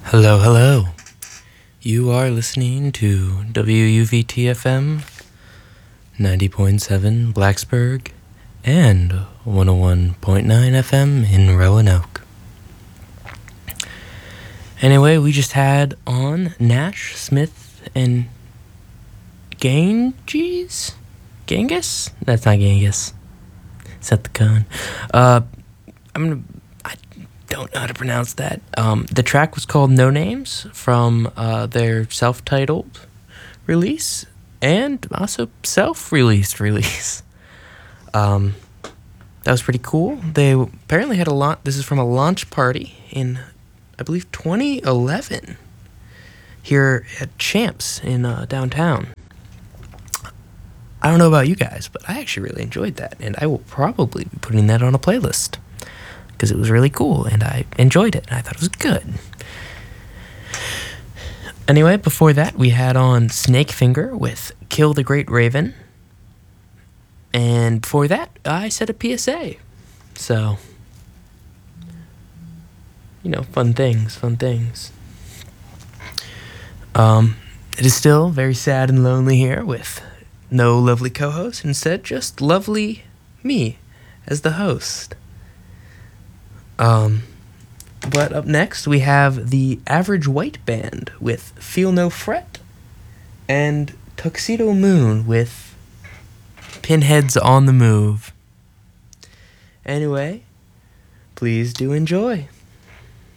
Hello, hello. You are listening to WUVT-FM 90.7 Blacksburg and 101.9 FM in Roanoke. Anyway, we just had on Nash, Smith, and Genghis? Genghis? That's not Genghis. Set the con. I don't know how to pronounce that. The track was called No Names from their self-titled release and also self-released release. That was pretty cool. They apparently had this is from a launch party in, I believe, 2011 here at Champs in downtown. I don't know about you guys, but I actually really enjoyed that, and I will probably be putting that on a playlist because it was really cool, and I enjoyed it, and I thought it was good. Anyway, before that, we had on Snakefinger with Kill the Great Raven, and before that, I said a PSA. So, fun things. It is still very sad and lonely here with no lovely co-host, instead just lovely me as the host. But up next we have the Average White Band with Feel No Fret and Tuxedo Moon with Pinheads on the Move. Anyway, please do enjoy.